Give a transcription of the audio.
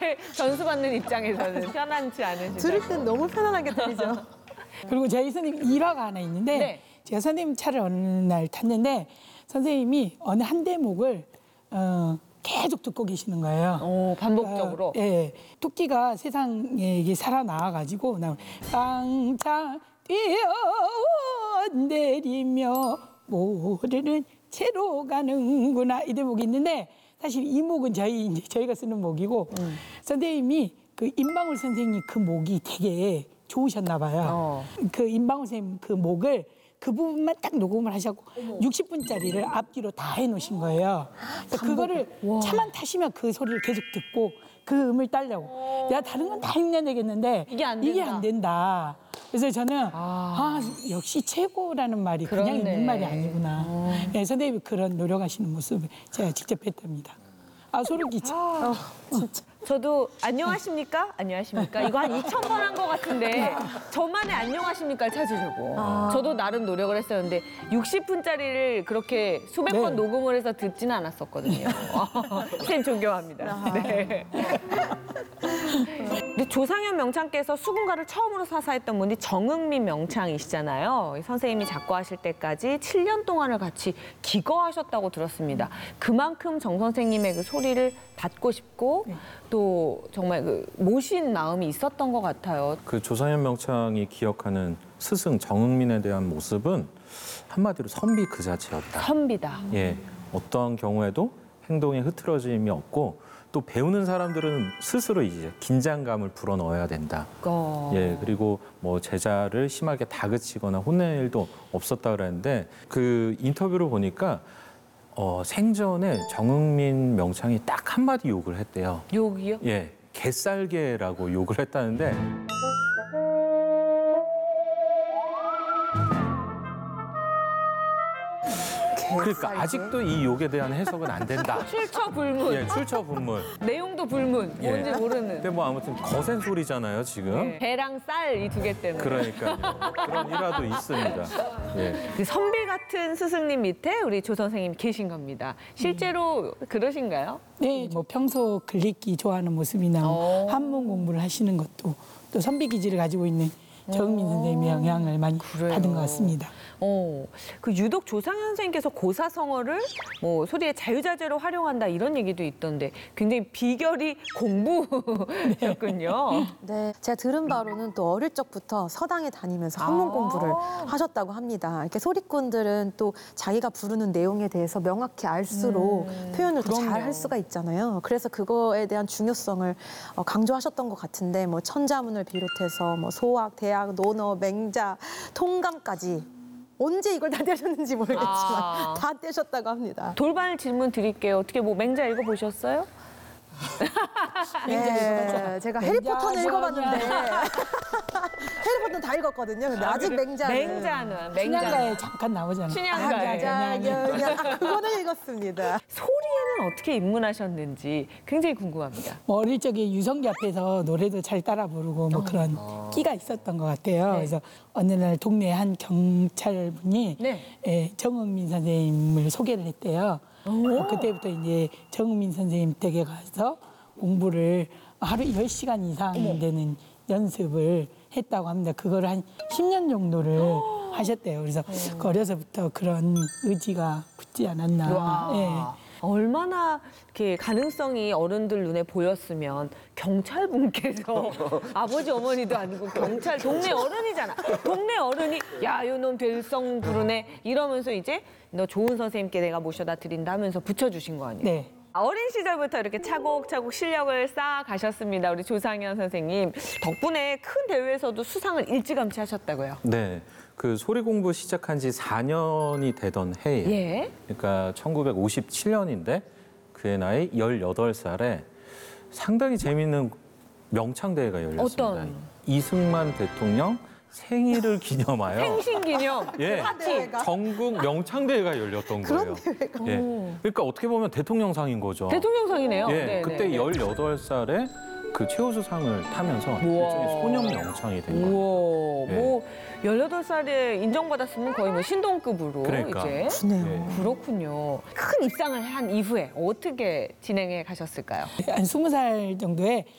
노래를 전수받는 입장에서는 편안치 않으시죠? 들을 땐 너무 편안하게 들리죠. 그리고 저희 선생님 일화가 하나 있는데 네. 제가 선생님 차를 어느 날 탔는데 선생님이 어느 한 대목을 계속 듣고 계시는 거예요. 반복적으로. 예, 토끼가 세상에 이게 살아나와가지고 빵차 뛰어내리며 모르는 채로 가는구나 이 대목이 있는데 사실 이 목은 저희가 쓰는 목이고 선생님이 그 임방울 선생님 그 목이 되게 좋으셨나 봐요. 그 임방울 선생님 그 목을 그 부분만 딱 녹음을 하셨고 60분짜리를 앞뒤로 다 해놓으신 거예요. 그래서 그거를 차만 타시면 그 소리를 계속 듣고 그 음을 따려고. 내가 다른 건 다 흉내내겠는데 이게 안 이게 된다. 안 된다. 그래서 저는 역시 최고라는 말이 그냥 그렇네. 있는 말이 아니구나. 네, 선생님이 그런 노력하시는 모습을 제가 직접 뵀답니다. 소름 끼쳐. 저도 안녕하십니까? 안녕하십니까? 이거 한 2,000번 한 것 같은데 저만의 안녕하십니까를 찾으려고. 저도 나름 노력을 했었는데 60분짜리를 그렇게 수백 번 네. 녹음을 해서 듣지는 않았었거든요. 선생님 존경합니다. 네. 근데 조상현 명창께서 수군가를 처음으로 사사했던 분이 정흥민 명창이시잖아요. 선생님이 작곡하실 때까지 7년 동안을 같이 기거하셨다고 들었습니다. 그만큼 정 선생님의 그 소리를 받고 싶고 또 정말 그 모신 마음이 있었던 것 같아요. 그 조상현 명창이 기억하는 스승 정흥민에 대한 모습은 한마디로 선비 그 자체였다. 선비다. 예, 어떠한 경우에도 행동에 흐트러짐이 없고 또 배우는 사람들은 스스로 이제 긴장감을 불어넣어야 된다. 예, 그리고 뭐 제자를 심하게 다그치거나 혼낼 일도 없었다 그랬는데 그 인터뷰를 보니까 생전에 정흥민 명창이 딱 한마디 욕을 했대요. 욕이요? 예, 개쌀개라고 욕을 했다는데 그러니까 아직도 이 욕에 대한 해석은 안 된다. 출처불문. 예, 출처분문. 내용도 불문. 예. 뭔지 모르는. 근데 뭐 아무튼 거센 소리잖아요, 지금. 네. 배랑 쌀 이 두 개 때문에. 그러니까요. 그런 일화도 있습니다. 예. 그 선비 같은 스승님 밑에 우리 조 선생님 계신 겁니다. 실제로 그러신가요? 네, 뭐 평소 글읽기 좋아하는 모습이나 한문 공부를 하시는 것도 또 선비 기질을 가지고 있는 정민 선생님의 영향을 많이 받은 것 같습니다. 그 유독 조상현 선생님께서 고사성어를 뭐 소리의 자유자재로 활용한다 이런 얘기도 있던데 굉장히 비결이 공부였군요. 네, 제가 들은 바로는 또 어릴 적부터 서당에 다니면서 한문 공부를 하셨다고 합니다. 이렇게 소리꾼들은 또 자기가 부르는 내용에 대해서 명확히 알수록 표현을 더 잘 할 수가 있잖아요. 그래서 그거에 대한 중요성을 강조하셨던 것 같은데 뭐 천자문을 비롯해서 뭐 소학, 대학, 논어, 맹자, 통감까지 언제 이걸 다 떼셨는지 모르겠지만 다 떼셨다고 합니다. 돌발 질문 드릴게요. 어떻게 뭐 맹자 읽어보셨어요? 네, 제가 해리포터는 읽어봤는데 해리포터는 다 읽었거든요. 근데 아직 맹자는 춘향가에 잠깐 나오잖아요. 춘향가에. 그거는 읽었습니다. 소리에는 어떻게 입문하셨는지 굉장히 궁금합니다. 뭐 어릴 적에 유성기 앞에서 노래도 잘 따라 부르고 뭐 그런 끼가 있었던 것 같아요. 그래서 어느 날 동네 한 경찰분이 정흥민 선생님을 소개를 했대요. 그때부터 이제 정흥민 선생님 댁에 가서 공부를 하루 10시간 이상 되는 연습을 했다고 합니다. 그걸 한 10년 정도를 하셨대요. 그래서 그 어려서부터 그런 의지가 붙지 않았나. 예. 얼마나 이렇게 가능성이 어른들 눈에 보였으면 경찰분께서 아버지 어머니도 아니고 경찰 동네 어른이잖아. 동네 어른이 야, 요놈 될성 부르네 이러면서 이제 너 좋은 선생님께 내가 모셔다 드린다 하면서 붙여주신 거 아니에요? 네. 어린 시절부터 이렇게 차곡차곡 실력을 쌓아 가셨습니다. 우리 조상현 선생님 덕분에 큰 대회에서도 수상을 일찌감치 하셨다고요. 네. 그 소리 공부 시작한 지 4년이 되던 해에 예. 그러니까 1957년인데 그의 나이 18살에 상당히 재미있는 명창대회가 열렸습니다. 어떤? 이승만 대통령 생일을 기념하여 생신기념 예, 파티. 전국 명창대회가 열렸던 거예요. 예. 그러니까 어떻게 보면 대통령상인 거죠. 대통령상이네요. 예, 네, 그때 네. 18살에 그 최우수상을 타면서 일종의 소년 명창이 된 거예요. 우와, 예. 뭐 18살에 인정받았으면 거의 뭐 신동급으로 그러니까. 이제. 그러네요. 그렇군요. 큰 입상을 한 이후에 어떻게 진행해 가셨을까요? 한 20살 정도에